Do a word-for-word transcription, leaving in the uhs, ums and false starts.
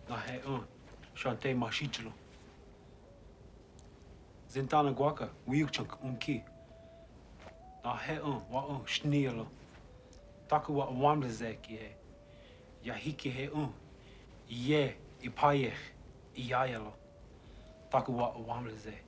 na he un, chante machichlo. Zintana guaca, wiukchunk unki. Na he un, wa un, schneelo. Taku wa wamlezeki he. Yahiki he un. Ye, ipayech, iyayalo. Taku wa wamleze.